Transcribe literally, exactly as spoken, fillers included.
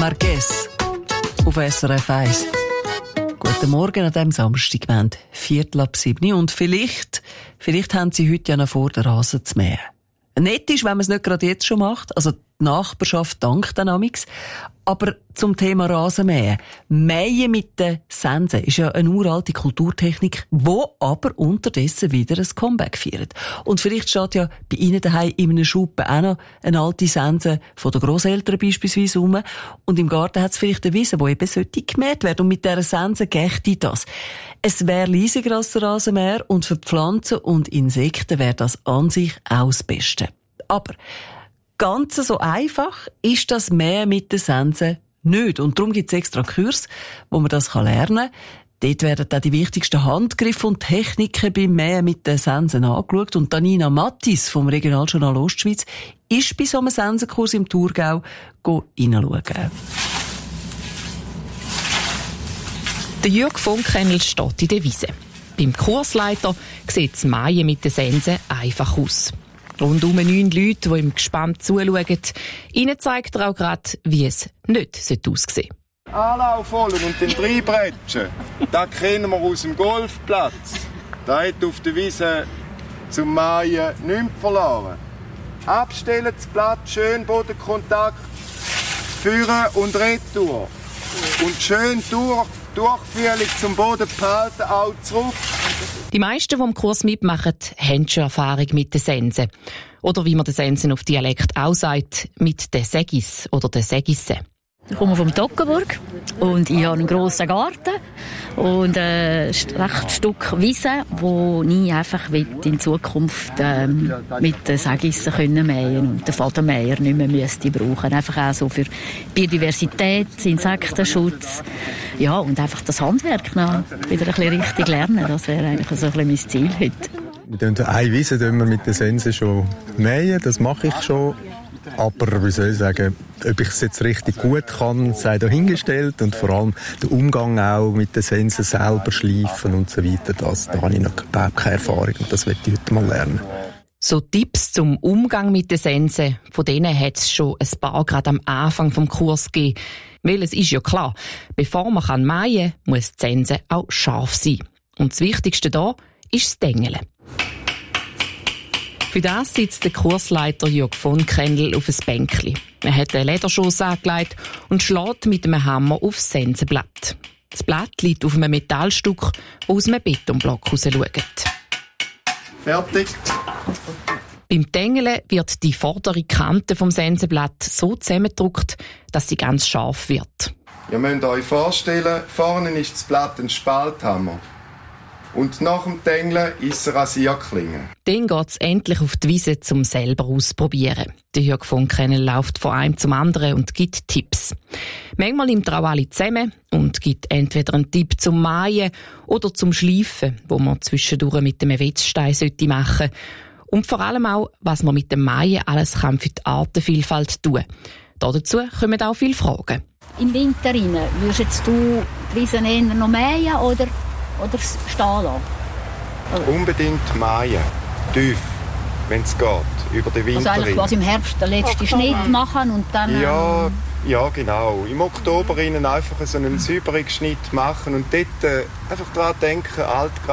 Marquez auf S R F eins. Guten Morgen an diesem Samstag, wir haben Viertel ab sieben und vielleicht, vielleicht haben Sie heute ja noch vor, den Rasen zu mähen. Nett ist, wenn man es nicht gerade jetzt schon macht, also die Nachbarschaft dankt dann amigs. Aber zum Thema Rasenmähen. Mähen mit den Sensen ist ja eine uralte Kulturtechnik, wo aber unterdessen wieder ein Comeback feiert. Und vielleicht steht ja bei Ihnen daheim in einem Schuppen auch noch eine alte Sense von den Grosseltern beispielsweise rum. Und im Garten hat es vielleicht eine Wiese, die eben sollte gemäht werden. Und mit dieser Sense gächte das. Es wäre leisiger als der Rasenmäher und für Pflanzen und Insekten wäre das an sich auch das Beste. Aber ganz so einfach ist das Mähen mit den Sensen nicht. Und darum gibt es extra Kurs, wo man das lernen kann. Dort werden auch die wichtigsten Handgriffe und Techniken beim Mähen mit den Sensen angeschaut. Und Nina Mattis vom Regionaljournal Ostschweiz ist bei so einem Sensenkurs im Thurgau hineinschauen. Der Jürg von Kennel steht in der Wiese. Beim Kursleiter sieht das Mähen mit den Sensen einfach aus. Rundum neun Leute, die ihm gespannt zuschauen. Ihnen zeigt er auch gerade, wie es nicht aussehen sollte. Anlauf holen und den reinbretschen. Das kennen wir aus dem Golfplatz. Da hat auf der Wiese zum Mähen nichts verloren. Abstellen, das Blatt, schön Bodenkontakt, führen und retour. Und schön durch, Durchführung zum Boden behalten, auch zurück. Die meisten, die am Kurs mitmachen, haben schon Erfahrung mit den Sensen. Oder wie man den Sensen auf Dialekt auch sagt, mit den Segis oder den Segissen. Ich komme vom Toggenburg und ich habe einen grossen Garten und ein rechtes Stück Wiese, wo ich einfach in Zukunft ähm, mit den Segissen können mähen und den Fadenmäher nicht mehr müsste brauchen. Einfach auch so für Biodiversität, Insektenschutz, ja, und einfach das Handwerk noch wieder ein bisschen richtig lernen. Das wäre eigentlich so ein bisschen mein Ziel heute. Eine Wiese tun wir mit den Sensen schon mähen, das mache ich schon. Aber wie soll ich sagen, ob ich es jetzt richtig gut kann, sei dahingestellt. Und vor allem der Umgang auch mit den Sensen selber schleifen und so weiter, das, da habe ich noch überhaupt keine Erfahrung und das möchte ich heute mal lernen. So Tipps zum Umgang mit den Sensen, von denen hat es schon ein paar gerade am Anfang vom Kurs gegeben. Weil es ist ja klar, bevor man mähen kann, muss die Sense auch scharf sein. Und das Wichtigste da ist das Dengeln. Für das sitzt der Kursleiter Jürg von Kennel auf ein Bänkli. Er hat einen Lederschoss angelegt und schlägt mit einem Hammer aufs Sensenblatt. Das Blatt liegt auf einem Metallstück, das aus einem Betonblock rausschaut. Fertig. Beim Dengeln wird die vordere Kante vom Sensenblatt so zusammengedrückt, dass sie ganz scharf wird. Ihr müsst euch vorstellen, vorne ist das Blatt ein Spalthammer. Und nach dem Dengeln ist eine Rasierklinge. Dann geht es endlich auf die Wiese, um selber auszuprobieren. Der Jürg von Kennel läuft von einem zum anderen und gibt Tipps. Manchmal nimmt er auch alle zusammen und gibt entweder einen Tipp zum Mähen oder zum Schleifen, wo man zwischendurch mit dem Wetzstein machen sollte. Und vor allem auch, was man mit dem Mähen alles kann für die Artenvielfalt tun kann. Dazu kommen auch viele Fragen. Im Winter rein, würdest du die Wiese eher noch mähen oder... Oder stehen lassen? Oder? Unbedingt mähen. Tief, wenn es geht. Über den Winter. Also eigentlich quasi im Herbst den letzten Schnitt machen und dann... Ja, ja, genau. Im Oktober einfach so einen sauberen Schnitt machen und dort äh, einfach daran denken, Altgras